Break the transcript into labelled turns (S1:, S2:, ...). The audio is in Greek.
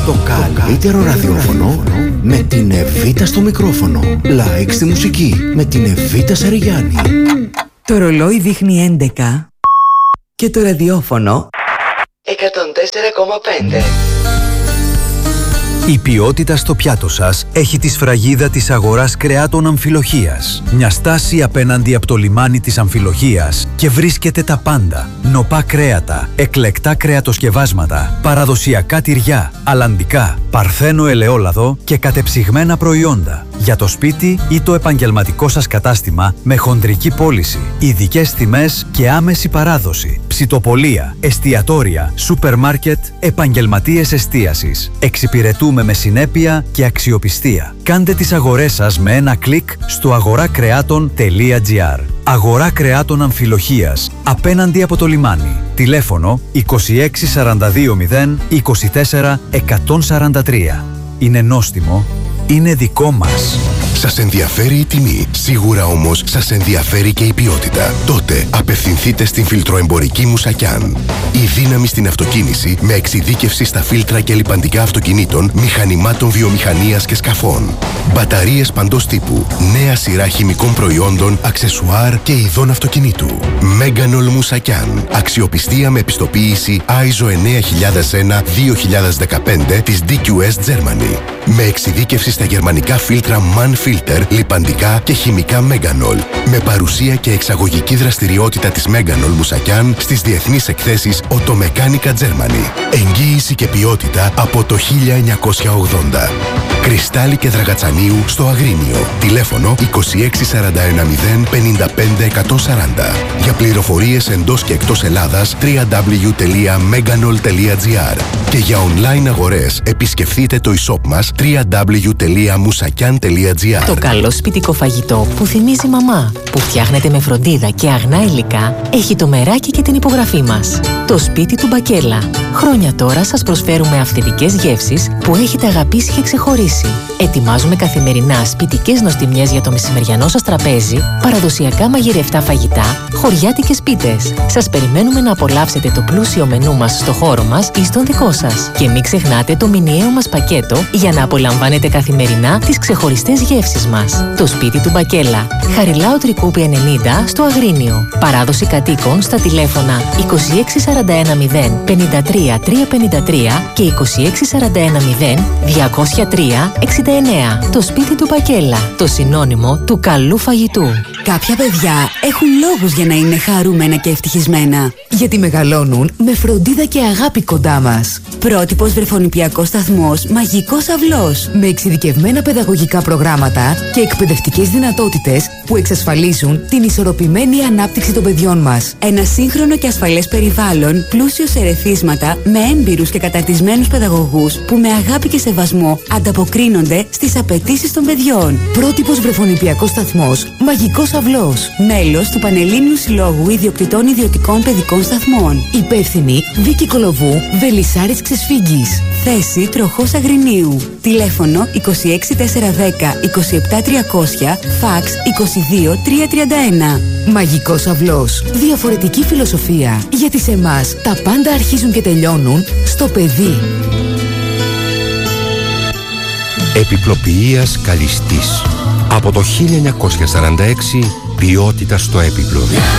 S1: Το καλύτερο ραδιόφωνο με την Εβίτα στο μικρόφωνο. Like στη μουσική με την Εβίτα Σαριγιάννη.
S2: Το ρολόι δείχνει 11 και το ραδιόφωνο 104,5.
S3: Η ποιότητα στο πιάτο σας έχει τη σφραγίδα της αγοράς κρεάτων Αμφιλοχίας. Μια στάση απέναντι από το λιμάνι της Αμφιλοχίας και βρίσκεται τα πάντα. Νοπά κρέατα, εκλεκτά κρεατοσκευάσματα, παραδοσιακά τυριά, αλλαντικά, παρθένο ελαιόλαδο και κατεψυγμένα προϊόντα. Για το σπίτι ή το επαγγελματικό σας κατάστημα με χοντρική πώληση, ειδικές τιμές και άμεση παράδοση. Ψητοπολία, εστιατόρια, σούπερ μάρκετ, επαγγελματίες εστίασης. Εξυπηρετούμε με συνέπεια και αξιοπιστία. Κάντε τις αγορές σας με ένα κλικ στο αγοράκρεάτων.gr. Αγορά κρεάτων Αμφιλοχίας, απέναντι από το λιμάνι. Τηλέφωνο 26420 24 143. Είναι νόστιμο, είναι δικό μας.
S4: Σας ενδιαφέρει η τιμή, σίγουρα όμως σας ενδιαφέρει και η ποιότητα. Τότε απευθυνθείτε στην φιλτροεμπορική Μουσακιάν. Η δύναμη στην αυτοκίνηση με εξειδίκευση στα φίλτρα και λιπαντικά αυτοκινήτων, μηχανημάτων βιομηχανίας και σκαφών. Μπαταρίες παντός τύπου, νέα σειρά χημικών προϊόντων, αξεσουάρ και ειδών αυτοκινήτου. Μέγανολ Μουσακιάν. Αξιοπιστία με επιστοποίηση ISO 9001-2015 της DQS Germany. Με εξειδίκευση στα γερμανικά φίλτρα MAN Filter, λιπαντικά και χημικά Μέγανολ. Με παρουσία και εξαγωγική δραστηριότητα της Μέγανολ Μουσακιάν στις διεθνείς εκθέσεις Οτομεκάνικα Germany. Εγγύηση και ποιότητα από το 1980. Κρυστάλλι και Δραγατσανίου στο Αγρίνιο. Τηλέφωνο 26410 55 140. Για πληροφορίες εντός και εκτός Ελλάδας www.meganol.gr. Και για online αγορές επισκεφτείτε το e-shop μας www.musakian.gr.
S5: Το καλό σπιτικό φαγητό που θυμίζει μαμά, που φτιάχνεται με φροντίδα και αγνά υλικά, έχει το μεράκι και την υπογραφή μας. Το σπίτι του Μπακέλα. Χρόνια τώρα σας προσφέρουμε αυθεντικές γεύσεις που έχετε αγαπήσει και ξεχωρίσει. Ετοιμάζουμε καθημερινά σπιτικές νοστιμιές για το μεσημεριανό σας τραπέζι, παραδοσιακά μαγειρευτά φαγητά, χωριάτικες πίτες. Σας περιμένουμε να απολαύσετε το πλούσιο μενού μας στο χώρο μας ή στον δικό σας. Και μην ξεχνάτε το μηνιαίο μας πακέτο για να απολαμβάνετε καθημερινά τις ξεχωριστές γεύσεις μας. Το σπίτι του Μπακέλα. Χαριλάου Τρικούπη 90 στο Αγρίνιο. Παράδοση κατοίκων στα τηλέφωνα 26410 53 353 και 26410 203 69. Το σπίτι του Μπακέλα. Το συνώνυμο του καλού φαγητού.
S2: Κάποια παιδιά έχουν λόγους για να είναι χαρούμενα και ευτυχισμένα. Γιατί μεγαλώνουν με φροντίδα και αγάπη κοντά μας. Πρότυπος βρεφονιπιακός σταθμός Μαγικός Αυλός. Με εξειδικευμένα παιδαγωγικά προγράμματα και εκπαιδευτικές δυνατότητες που εξασφαλίζουν την ισορροπημένη ανάπτυξη των παιδιών μας. Ένα σύγχρονο και ασφαλές περιβάλλον πλούσιο σε ερεθίσματα με έμπειρους και καταρτισμένους παιδαγωγούς που με αγάπη και σεβασμό ανταποκρίνονται στις απαιτήσεις των παιδιών. Πρότυπος βρεφονιπιακός σταθμός Μαγικός Αυλός. Μέλος του Πανελλήνιου Συλλόγου Ιδιοκτητών Ιδιωτικών Παιδικών Σταθμών. Υπεύθυνη Βίκη Κολοβού, Βελισσάρης Ξεσφίγγης. Θέση Τροχός Αγρινίου. Τηλέφωνο 26410 27300, φαξ 22331. Μαγικός Αυλός. Διαφορετική φιλοσοφία. Γιατί σε εμάς τα πάντα αρχίζουν και τελειώνουν στο παιδί.
S6: Επιπλοποιείας Καλιστής. Από το 1946 ποιότητα στο έπιπλο.